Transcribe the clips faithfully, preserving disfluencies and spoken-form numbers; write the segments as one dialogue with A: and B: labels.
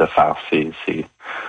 A: de faire ces, ces,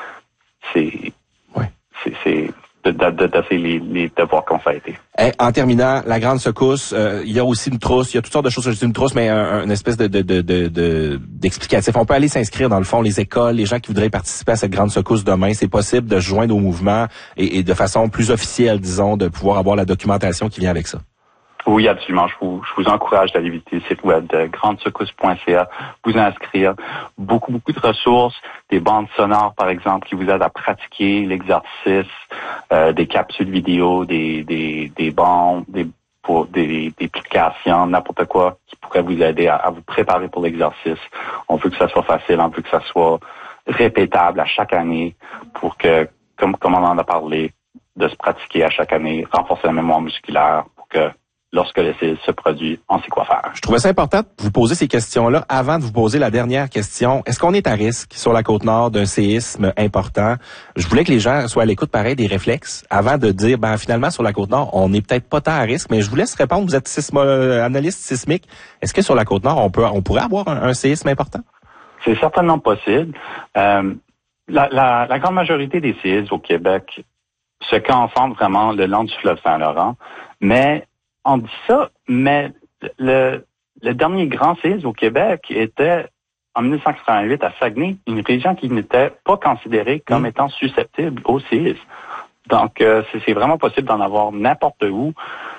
A: ces,
B: ouais.
A: ces, ces de, de, de, de faire les, les devoirs qu'on a été.
B: Hey, en terminant, la grande secousse, euh, il y a aussi une trousse, il y a toutes sortes de choses sur une trousse, mais un, une espèce de, de, de, de, de d'explicatif. On peut aller s'inscrire dans le fond, les écoles, les gens qui voudraient participer à cette grande secousse demain, c'est possible de se joindre au mouvement et, et de façon plus officielle, disons, de pouvoir avoir la documentation qui vient avec ça.
A: Oui, absolument. Je vous, je vous encourage d'aller visiter le site web de grande secousse point c a, vous inscrire. Beaucoup, beaucoup de ressources, des bandes sonores, par exemple, qui vous aident à pratiquer l'exercice, euh, des capsules vidéo, des, des, des bandes, des, pour des, des applications, n'importe quoi qui pourrait vous aider à, à vous préparer pour l'exercice. On veut que ça soit facile, on veut que ça soit répétable à chaque année pour que, comme, comme on en a parlé, de se pratiquer à chaque année, renforcer la mémoire musculaire pour que lorsque le séisme se produit, on sait quoi faire.
B: Je trouvais ça important de vous poser ces questions-là avant de vous poser la dernière question. Est-ce qu'on est à risque sur la Côte-Nord d'un séisme important? Je voulais que les gens soient à l'écoute, pareil, des réflexes avant de dire, ben finalement, sur la Côte-Nord, on n'est peut-être pas tant à risque, mais je vous laisse répondre. Vous êtes sismo- analyste sismique. Est-ce que sur la Côte-Nord, on peut, on pourrait avoir un, un séisme important?
A: C'est certainement possible. Euh, la, la, la grande majorité des séismes au Québec se concentrent vraiment le long du fleuve Saint-Laurent, mais on dit ça, mais le, le dernier grand séisme au Québec était en dix-neuf cent quatre-vingt-huit à Saguenay, une région qui n'était pas considérée comme étant susceptible au séisme. Donc, euh, c'est, c'est vraiment possible d'en avoir n'importe où.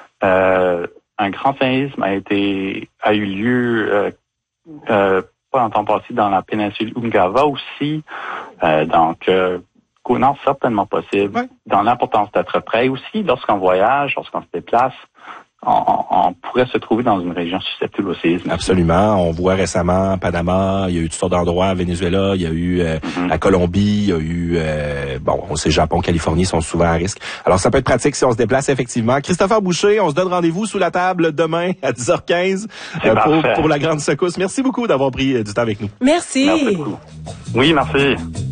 A: Euh, un grand séisme a été a eu lieu euh, euh, pas en temps passé dans la péninsule Ungava aussi. Euh, donc, euh, non, certainement possible.
B: Ouais.
A: Dans l'importance d'être prêt aussi, lorsqu'on voyage, lorsqu'on se déplace, On, on pourrait se trouver dans une région susceptible au séisme.
B: Absolument. On voit récemment Panama, il y a eu toutes sortes d'endroits, Venezuela, il y a eu euh, mm-hmm. la Colombie, il y a eu, euh, bon, on sait Japon, Californie sont souvent à risque. Alors, ça peut être pratique si on se déplace, effectivement. Christopher Boucher, on se donne rendez-vous sous la table demain à dix heures quinze euh, pour, pour la grande secousse. Merci beaucoup d'avoir pris euh, du temps avec nous.
C: Merci.
A: Merci beaucoup. Oui, merci.